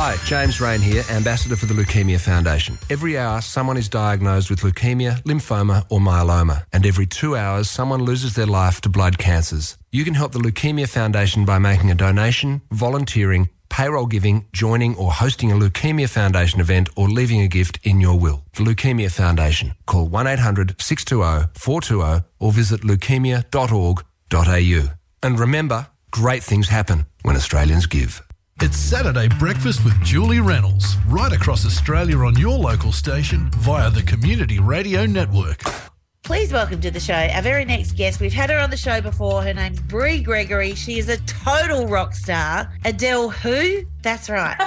Hi, James Rain here, Ambassador for the Leukemia Foundation. Every hour, someone is diagnosed with leukemia, lymphoma or myeloma, and every 2 hours, someone loses their life to blood cancers. You can help the Leukemia Foundation by making a donation, volunteering, payroll giving, joining or hosting a Leukemia Foundation event or leaving a gift in your will. The Leukemia Foundation. Call 1-800-620-420 or visit leukemia.org.au. And remember, great things happen when Australians give. It's Saturday Breakfast with Julie Reynolds, right across Australia on your local station via the Community Radio Network. Please welcome to the show our very next guest. We've had her on the show before. Her name's Brie Gregory. She is a total rock star. Adele who? That's right.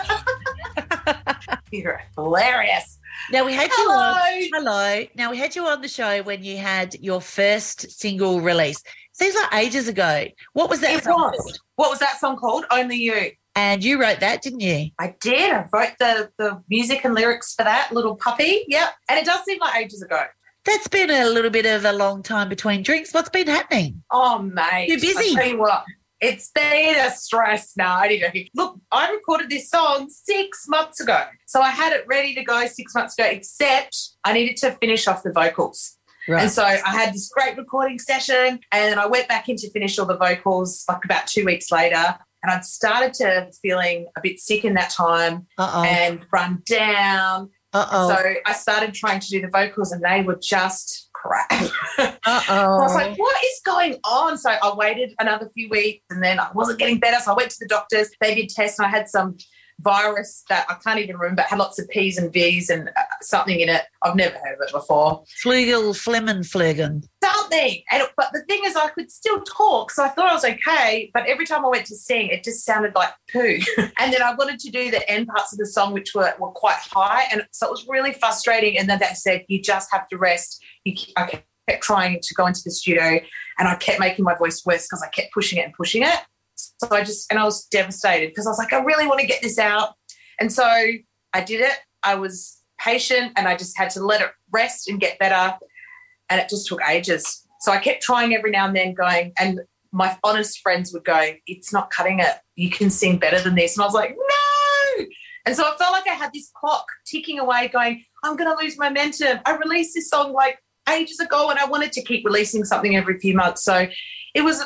You're hilarious. Now we had you on. Hello. Now we had you on the show when you had your first single release. Seems like ages ago. What was that song called? What was that song called? Only You. And you wrote that, didn't you? I did. I wrote the music and lyrics for that, Little Puppy. Yep. And it does seem like ages ago. That's been a little bit of a long time between drinks. What's been happening? Oh, mate. You're busy. I'll tell you what. It's been a stress. No, I didn't know. Look, I recorded this song 6 months ago. So I had it ready to go 6 months ago, except I needed to finish off the vocals. Right. And so I had this great recording session and I went back in to finish all the vocals like about 2 weeks later. And I'd started to feeling a bit sick in that time and run down. So I started trying to do the vocals and they were just crap. So I was like, what is going on? So I waited another few weeks and then I wasn't getting better. So I went to the doctors. They did tests and I had some virus that I can't even remember. It had lots of P's and V's and something in it. I've never heard of it before. Flegelflemmenflegen. Something. But the thing is I could still talk, so I thought I was okay, but every time I went to sing, it just sounded like poo. And then I wanted to do the end parts of the song, which were quite high, and so it was really frustrating. And then they said, you just have to rest. I kept trying to go into the studio, and I kept making my voice worse because I kept pushing it and pushing it. So I was devastated because I was like, I really want to get this out. And so I did it. I was patient and I just had to let it rest and get better. And it just took ages. So I kept trying every now and then going, and my honest friends would go, it's not cutting it. You can sing better than this. And I was like, no. And so I felt like I had this clock ticking away going, I'm going to lose momentum. I released this song like ages ago and I wanted to keep releasing something every few months. So it was